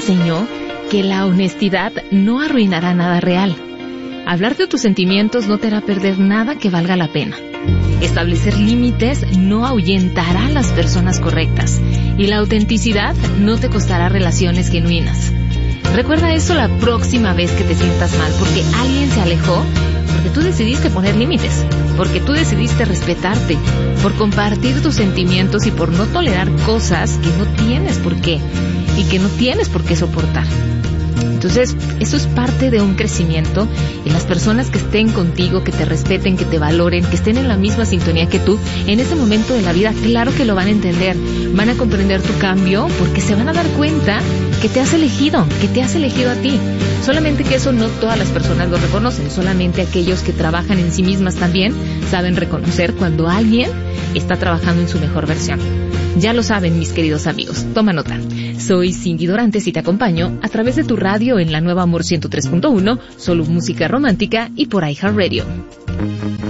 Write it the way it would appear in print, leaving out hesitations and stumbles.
enseñó que la honestidad no arruinará nada real. Hablar de tus sentimientos no te hará perder nada que valga la pena. Establecer límites no ahuyentará a las personas correctas. Y la autenticidad no te costará relaciones genuinas. Recuerda eso la próxima vez que te sientas mal, porque alguien se alejó, porque tú decidiste poner límites, porque tú decidiste respetarte, por compartir tus sentimientos y por no tolerar cosas que no tienes por qué y que no tienes por qué soportar. Entonces, eso es parte de un crecimiento, y las personas que estén contigo, que te respeten, que te valoren, que estén en la misma sintonía que tú, en ese momento de la vida, claro que lo van a entender, van a comprender tu cambio, porque se van a dar cuenta que te has elegido a ti. Solamente que eso no todas las personas lo reconocen, solamente aquellos que trabajan en sí mismas también saben reconocer cuando alguien está trabajando en su mejor versión. Ya lo saben, mis queridos amigos, toma nota. Soy Cindy Dorantes y te acompaño a través de tu radio en la Nueva Amor 103.1, solo música romántica y por iHeartRadio.